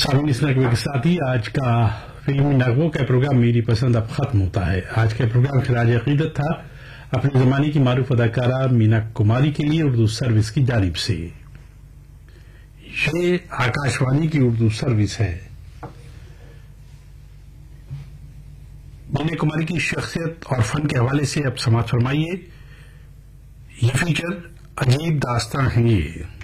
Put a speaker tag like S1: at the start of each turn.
S1: सामीन इस नगमे के साथ ही आज का फिल्मी नगमों का प्रोग्राम मेरी पसंद अब खत्म होता है। आज के प्रोग्राम खिराज अकीदत था अपने जमाने की मारूफ अदाकारा मीना कुमारी के लिए उर्दू सर्विस की जानिब से। ये आकाशवाणी की उर्दू सर्विस है। मीना कुमारी की शख्सियत और फन के हवाले से अब समाअत फरमाइए। ये फीचर अजीब दास्तां है। ये